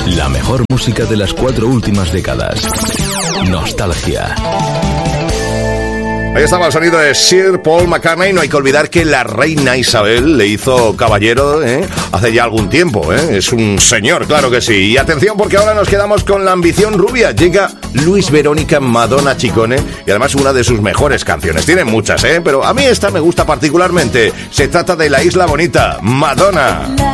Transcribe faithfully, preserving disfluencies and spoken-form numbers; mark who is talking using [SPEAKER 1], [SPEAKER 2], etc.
[SPEAKER 1] La mejor música de las cuatro últimas décadas. Nostalgia.
[SPEAKER 2] Ahí estaba el sonido de Sir Paul McCartney. No hay que olvidar que la reina Isabel le hizo caballero ¿eh? hace ya algún tiempo. ¿eh? Es un señor, claro que sí. Y atención, porque ahora nos quedamos con la ambición rubia. Llega Luis Verónica Madonna Ciccone y además una de sus mejores canciones. Tiene muchas, ¿eh? pero a mí esta me gusta particularmente. Se trata de La Isla Bonita, Madonna.